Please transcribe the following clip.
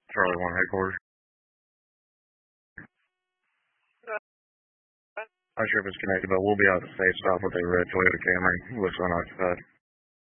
Charlie 1 headquarters. Not sure if it's connected, but we'll be out at the safe stop with a red Toyota Camry. Looks unoccupied.